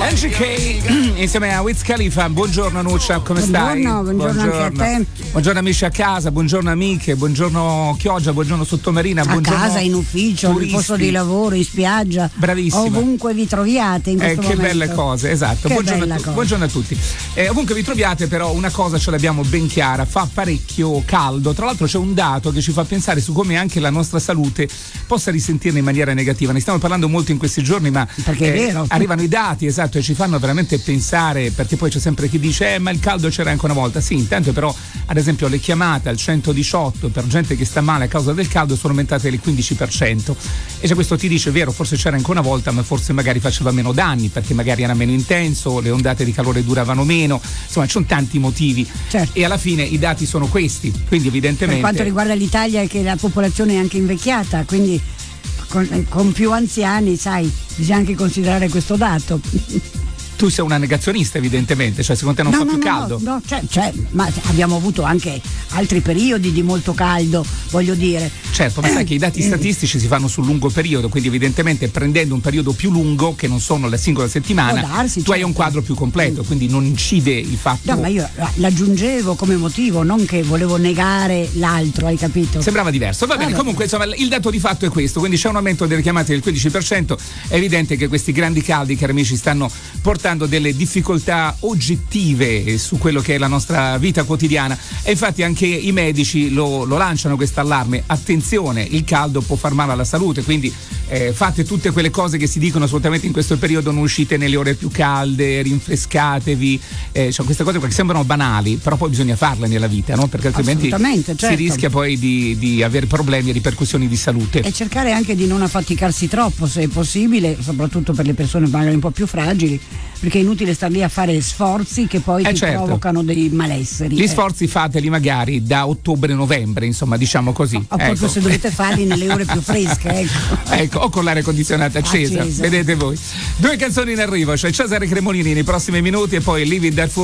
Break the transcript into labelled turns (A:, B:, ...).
A: Angie K insieme a Wiz Khalifa. Buongiorno Nuccia, come stai?
B: Buongiorno anche a te.
A: Buongiorno amici a casa, buongiorno amiche, buongiorno Chioggia, buongiorno Sottomarina, buongiorno
B: a casa, in ufficio,
A: turisti.
B: in posto di lavoro, in spiaggia.
A: Bravissima.
B: Ovunque vi troviate in questo
A: che
B: momento.
A: belle cose, esatto. Buongiorno a tutti. Ovunque vi troviate, però una cosa ce l'abbiamo ben chiara, fa parecchio caldo. Tra l'altro c'è un dato che ci fa pensare su come anche la nostra salute possa risentirne in maniera negativa. Ne stiamo parlando molto in questi giorni, ma
B: perché è vero.
A: Arrivano i dati, esatto, e ci fanno veramente pensare, perché poi c'è sempre chi dice ma il caldo c'era anche una volta. Sì, intanto però ad esempio le chiamate al 118 per gente che sta male a causa del caldo sono aumentate del 15%, e se questo ti dice vero, forse c'era anche una volta, ma forse magari faceva meno danni perché magari era meno intenso, le ondate di calore duravano meno, insomma ci sono tanti motivi,
B: certo.
A: E alla fine i dati sono questi, quindi evidentemente
B: per quanto riguarda l'Italia è che la popolazione è anche invecchiata, quindi con più anziani, sai, bisogna anche considerare questo dato.
A: Tu sei una negazionista evidentemente, cioè secondo te non fa più caldo?
B: No, ma abbiamo avuto anche altri periodi di molto caldo, voglio dire.
A: Certo, ma sai che i dati statistici si fanno sul lungo periodo, quindi evidentemente prendendo un periodo più lungo, che non sono la singola settimana, tu hai un quadro più completo, quindi non incide il fatto.
B: No, ma io l'aggiungevo come motivo, non che volevo negare l'altro, hai capito?
A: Sembrava diverso, va bene, comunque insomma il dato di fatto è questo, quindi c'è un aumento delle chiamate del 15%, è evidente che questi grandi caldi, cari amici, stanno portando delle difficoltà oggettive su quello che è la nostra vita quotidiana, e infatti anche i medici lo lanciano questo allarme: attenzione, il caldo può far male alla salute, quindi fate tutte quelle cose che si dicono assolutamente in questo periodo, non uscite nelle ore più calde, rinfrescatevi, cioè queste cose che sembrano banali, però poi bisogna farle nella vita, no? Perché altrimenti
B: certo.
A: si rischia poi di avere problemi e ripercussioni di salute.
B: E cercare anche di non affaticarsi troppo, se è possibile, soprattutto per le persone magari un po' più fragili, perché è inutile star lì a fare sforzi che poi ti provocano dei malesseri.
A: Gli sforzi fateli magari da ottobre-novembre, insomma, diciamo così.
B: O proprio se dovete farli nelle ore più fresche,
A: ecco, o con l'aria condizionata accesa. Vedete voi. 2 canzoni in arrivo, cioè Cesare Cremonini nei prossimi minuti, e poi Living That